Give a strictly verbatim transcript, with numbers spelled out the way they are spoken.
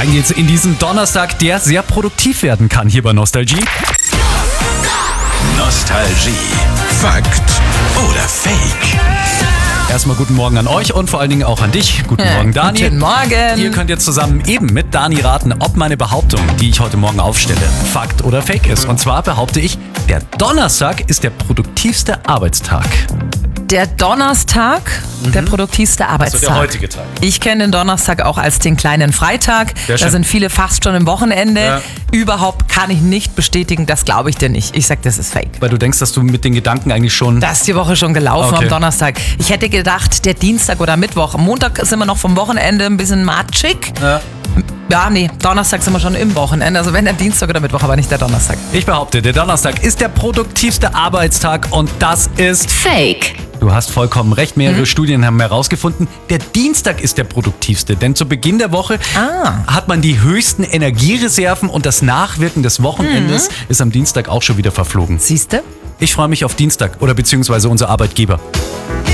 Rein geht's in diesen Donnerstag, der sehr produktiv werden kann hier bei Nostalgie. Nostalgie. Fakt oder Fake? Erstmal guten Morgen an euch und vor allen Dingen auch an dich. Guten Morgen, Dani. Guten Morgen. Ihr könnt jetzt zusammen eben mit Dani raten, ob meine Behauptung, die ich heute Morgen aufstelle, Fakt oder Fake ist. Und zwar behaupte ich, der Donnerstag ist der produktivste Arbeitstag. Der Donnerstag, mhm. der produktivste Arbeitstag. Also der heutige Tag. Ich kenne den Donnerstag auch als den kleinen Freitag. Sehr schön. Da sind viele fast schon im Wochenende. Ja. Überhaupt kann ich nicht bestätigen, das glaube ich dir nicht. Ich sag, das ist Fake. Weil du denkst, dass du mit den Gedanken eigentlich schon... Da ist die Woche schon gelaufen Okay. am Donnerstag. Ich hätte gedacht, der Dienstag oder Mittwoch. Am Montag sind wir noch vom Wochenende ein bisschen matschig. Ja. Ja, nee, Donnerstag sind wir schon im Wochenende. Also wenn der Dienstag oder Mittwoch, aber nicht der Donnerstag. Ich behaupte, der Donnerstag ist der produktivste Arbeitstag und das ist... Fake. Du hast vollkommen recht. Mehrere mhm. Studien haben herausgefunden, der Dienstag ist der produktivste. Denn zu Beginn der Woche Ah. hat man die höchsten Energiereserven und das Nachwirken des Wochenendes mhm. ist am Dienstag auch schon wieder verflogen. Siehst du? Ich freue mich auf Dienstag oder beziehungsweise unser Arbeitgeber.